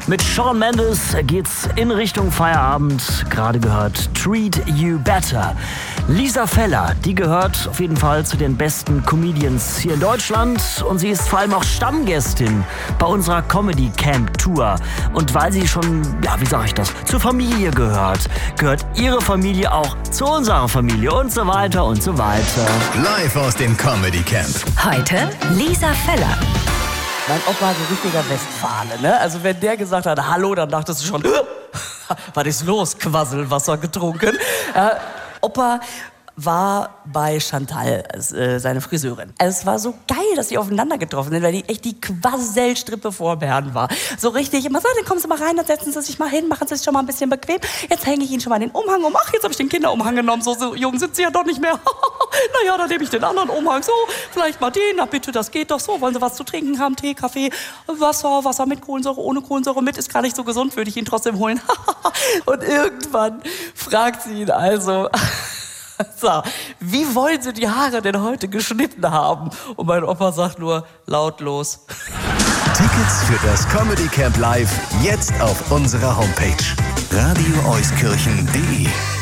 Mit Shawn Mendes geht's in Richtung Feierabend. Gerade gehört Treat You Better. Lisa Feller, die gehört auf jeden Fall zu den besten Comedians hier in Deutschland. Und sie ist vor allem auch Stammgästin bei unserer Comedy Camp Tour. Und weil sie schon, zur Familie gehört ihre Familie auch zu unserer Familie und so weiter und so weiter. Live aus dem Comedy Camp. Heute Lisa Feller. Mein Opa so richtiger Westfale, ne? Also wenn der gesagt hat, hallo, dann dachtest du schon, was ist los? Quasselwasser getrunken. Opa war bei Chantal, seine Friseurin. Es war so geil, dass sie aufeinander getroffen sind, weil die echt die Quasselstrippe vor Bern war. So richtig immer so, dann kommen Sie mal rein, dann setzen Sie sich mal hin, machen Sie sich schon mal ein bisschen bequem. Jetzt hänge ich Ihnen schon mal den Umhang um. Ach, jetzt habe ich den Kinderumhang genommen. So jung sind Sie ja doch nicht mehr. Naja, dann nehme ich den anderen Umhang. So, vielleicht mal den. Na bitte, das geht doch so. Wollen Sie was zu trinken haben? Tee, Kaffee, Wasser mit Kohlensäure, ohne Kohlensäure mit. Ist gar nicht so gesund, würde ich Ihnen trotzdem holen. Und irgendwann fragt sie ihn also... So, wie wollen Sie die Haare denn heute geschnitten haben? Und mein Opa sagt nur lautlos. Tickets für das Comedy Camp Live jetzt auf unserer Homepage radioeuskirchen.de.